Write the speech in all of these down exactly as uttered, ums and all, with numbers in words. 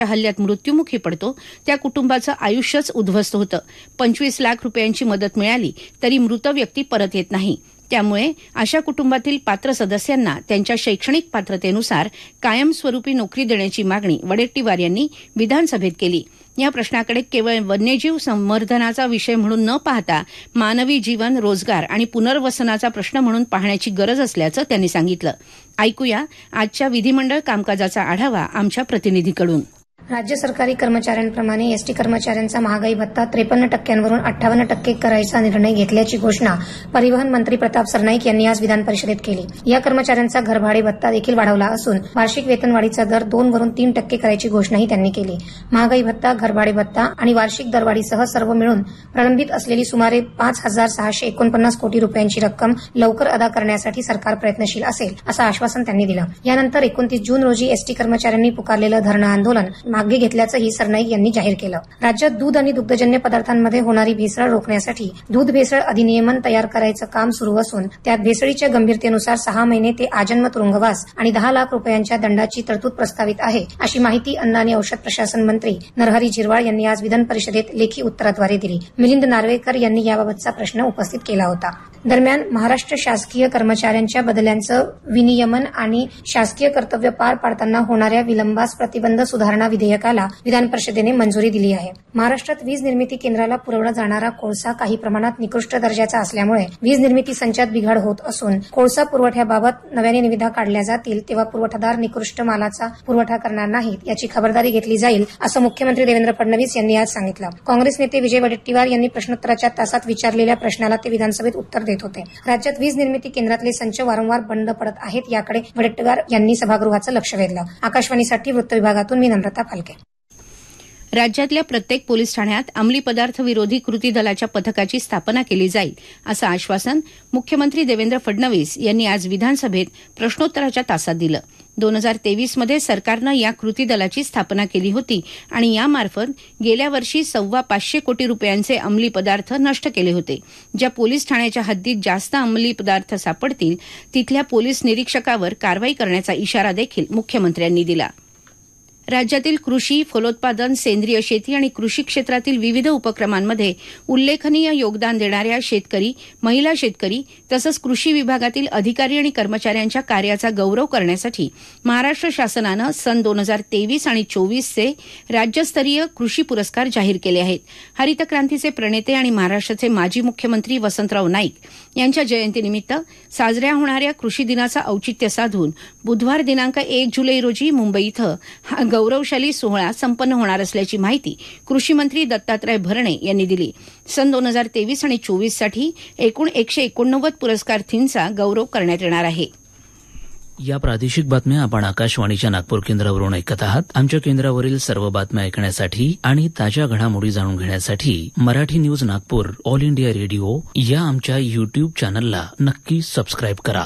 हल्ल्यात मृत्युमुखी पडतो त्या कुटुंबाचं आयुष्यच उद्ध्वस्त होतं. पंचवीस लाख रुपयांची मदत मिळाली तरी मृत व्यक्ती परत येत नाही. त्यामुळे अशा कुटुंबातील पात्र सदस्यांना त्यांच्या शैक्षणिक पात्रतेनुसार कायमस्वरूपी नोकरी देण्याची मागणी वडेट्टीवार यांनी विधानसभेत केली. या प्रश्नाकडे केवळ वन्यजीव संवर्धनाचा विषय म्हणून न पाहता मानवी जीवन, रोजगार आणि पुनर्वसनाचा प्रश्न म्हणून पाहण्याची गरज असल्याचं त्यांनी सांगितलं. ऐकूया आजच्या विधिमंडळ कामकाजाचा आढावा आमच्या प्रतिनिधीकडून. राज्य सरकारी कर्मचाऱ्यांप्रमाणे एसटी कर्मचाऱ्यांचा महागाई भत्ता त्रेपन्न टक्क्यांवरून अठ्ठावन्न टक्के करायचा निर्णय घेतल्याची घोषणा परिवहन मंत्री प्रताप सरनाईक यांनी आज विधान परिषदेत केली. या कर्मचाऱ्यांचा घरभाडे भत्ता देखील वाढवला असून वार्षिक वेतनवाढीचा दर दोन वरून तीन टक्के करायची घोषणाही त्यांनी केली. महागाई भत्ता, घरभाडे भत्ता आणि वार्षिक दरवाढीसह सर्व मिळून प्रलंबित असलेली सुमारे पाच हजार सहाशे एकोणपन्नास कोटी रुपयांची रक्कम लवकर अदा करण्यासाठी सरकार प्रयत्नशील असेल असं आश्वासन त्यांनी दिलं. यानंतर एकोणतीस जून रोजी एसटी कर्मचाऱ्यांनी पुकारलेलं धरणं आंदोलन मागे घेतल्याचंही सरनाईक यांनी जाहीर केलं. राज्यात दूध आणि दुग्धजन्य पदार्थांमध्ये होणारी भेसळ रोखण्यासाठी दूध भेसळ अधिनियमन तयार करायचं काम सुरू असून त्यात भेसळीच्या गंभीरतेनुसार सहा महिने ते आजन्म तुरुंगवास आणि दहा लाख रुपयांच्या दंडाची तरतूद प्रस्तावित आहे, अशी माहिती अन्न आणि औषध प्रशासन मंत्री नरहरी झिरवाळ यांनी आज विधान परिषदेत लेखी उत्तराद्वारे दिली. मिलिंद नार्वेकर यांनी याबाबतचा प्रश्न उपस्थित केला होता. दरम्यान महाराष्ट्र शासकीय कर्मचाऱ्यांच्या बदल्यांचं विनियमन आणि शासकीय कर्तव्य पार पाडताना होणाऱ्या विलंबास प्रतिबंध सुधारणा विधेयकाला विधान परिषदेने मंजुरी दिली आहे. महाराष्ट्रात वीज निर्मिती केंद्राला पुरवला जाणारा कोळसा काही प्रमाणात निकृष्ट दर्जाचा असल्यामुळे वीज निर्मिती संचात बिघाड होत असून कोळसा पुरवठ्याबाबत नव्याने निविदा काढल्या जातील तेव्हा पुरवठादार निकृष्ट मालाचा पुरवठा करणार नाहीत याची खबरदारी घेतली जाईल असं मुख्यमंत्री देवेंद्र फडणवीस यांनी आज सांगितलं. काँग्रेस नेते विजय वडेट्टीवार यांनी प्रश्नोत्तराच्या तासात विचारलेल्या प्रश्नाला ते विधानसभेत उत्तर देत होते. राज्यात वीज निर्मिती केंद्रातले संच वारंवार बंद पडत आहेत याकडे वडेट्टीवार यांनी सभागृहाचं लक्ष वेधलं. आकाशवाणीसाठी वृत्त विभागातून मी नम्रता फालके. राज्यातल्या प्रत्येक पोलीस ठाण्यात अंमली पदार्थ विरोधी कृती दलाच्या पथकाची स्थापना केली जाईल असं आश्वासन मुख्यमंत्री देवेंद्र फडणवीस यांनी आज विधानसभेत प्रश्नोत्तराच्या तासात दिलं. दोन हजार तेवीसमध्ये सरकारनं या कृती दलाची स्थापना केली होती आणि यामार्फत गेल्या वर्षी सव्वा पाचशे कोटी रुपयांचे अंमली पदार्थ नष्ट केले होते. ज्या पोलीस ठाण्याच्या हद्दीत जास्त अंमली पदार्थ सापडतील तिथल्या पोलीस निरीक्षकावर कारवाई करण्याचा इशारा देखील मुख्यमंत्र्यांनी दिला. राज्यातील कृषी, फलोत्पादन, सेंद्रिय शेती आणि कृषी क्षेत्रातील विविध उपक्रमांमध्ये उल्लेखनीय योगदान देणाऱ्या शेतकरी, महिला शेतकरी तसंच कृषी विभागातील अधिकारी आणि कर्मचाऱ्यांच्या कार्याचा गौरव करण्यासाठी महाराष्ट्र शासनानं सन दोन हजार तेवीस आणि चोवीसचे राज्यस्तरीय कृषी पुरस्कार जाहीर केले आहेत. हरित क्रांतीचे प्रणेते आणि महाराष्ट्राचे माजी मुख्यमंत्री वसंतराव नाईक यांच्या जयंतीनिमित्त साजऱ्या होणाऱ्या कृषी दिनाचं औचित्य साधून बुधवार दिनांक एक जुलै रोजी मुंबई इथं हा गौरवशाली सोहळा संपन्न होणार असल्याची माहिती कृषी मंत्री दत्तात्रय भरणे यांनी दिली. सन दोन हजार तेवीस आणि चोवीससाठी एकूण एकशे एकोणनव्वद पुरस्कारार्थींचा गौरव करण्यात येणार आहे. या प्रादेशिक बातम्या आपण आकाशवाणीच्या नागपूर केंद्रावरून ऐकत आहात. आमच्या केंद्रावरील सर्व बातम्या ऐकण्यासाठी आणि ताज्या घडामोडी जाणून घेण्यासाठी Marathi news Nagpur all India radio या आमच्या युट्यूब चॅनलला नक्की सबस्क्राईब करा.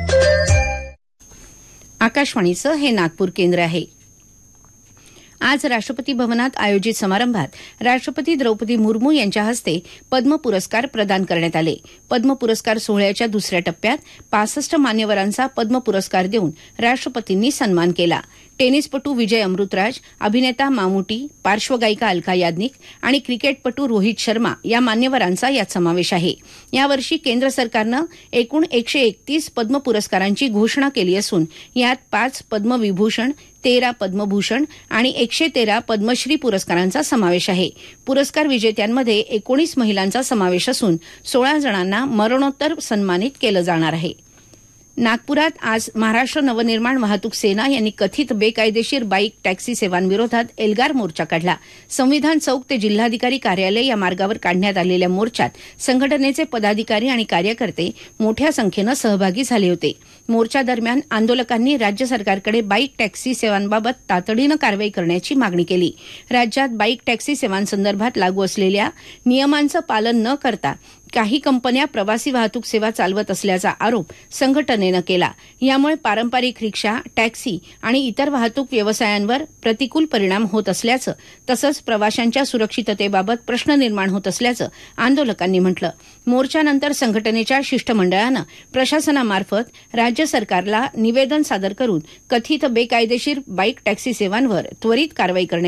आकाशवाणीचं हे नागपूर केंद्र आहे. आज राष्ट्रपती भवनात आयोजित समारंभात राष्ट्रपती द्रौपदी मुर्मू यांच्या हस्ते पद्म पुरस्कार प्रदान करण्यात आले. पद्म पुरस्कार सोहळ्याच्या दुसऱ्या टप्प्यात पासष्ट मान्यवरांचा पद्म पुरस्कार देऊन राष्ट्रपतींनी सन्मान केला. टेनिसपटू विजय अमृतराज, अभिनेता मामुटी, पार्श्वगायिका अलका याज्ञिक आणि क्रिकेटपटू रोहित शर्मा या मान्यवरांचा यात समावेश आहे. यावर्षी केंद्र सरकारनं एकूण एकशे एकतीस पद्म पुरस्कारांची घोषणा केली असून यात पाच पद्मविभूषण, तेरा पद्मभूषण आणि एकशे तेरा पद्मश्री पुरस्कारांचा समावेश आहे. पुरस्कार विजेत्यांमध्ये एकोणीस महिलांचा समावेश असून सोळा जणांना मरणोत्तर सन्मानित केलं जाणार आहे. नागपुरात आज महाराष्ट्र नवनिर्माण वाहतूक सेना यांनी कथित बेकायदेशीर बाईक टॅक्सी सेवांविरोधात एल्गार मोर्चा काढला. संविधान चौक ते जिल्हाधिकारी कार्यालय या मार्गावर काढण्यात आलेल्या मोर्चात संघटनेचे पदाधिकारी आणि कार्यकर्ते मोठ्या संख्येनं सहभागी झाले होते. मोर्चादरम्यान आंदोलकांनी राज्य सरकारकडे बाईक टॅक्सी सेवांबाबत तातडीनं कारवाई करण्याची मागणी केली. राज्यात बाईक टॅक्सी सेवांसंदर्भात लागू असलेल्या नियमांचं पालन न करता काही कंपन्या प्रवासी वाहतूक सेवा चालवत असल्याचा आरोप संघटनेनं केला. यामुळे पारंपरिक रिक्षा, टॅक्सी आणि इतर वाहतूक व्यवसायांवर प्रतिकूल परिणाम होत असल्याचं तसंच प्रवाशांच्या सुरक्षिततेबाबत प्रश्न निर्माण होत असल्याचं आंदोलकांनी म्हटलं. मोर्चानंतर संघटनेच्या शिष्टमंडळानं प्रशासनामार्फत राज्य सरकारला निवेदन सादर करून कथित बेकायदेशीर बाईक टॅक्सी सेवांवर त्वरित कारवाई करण्याची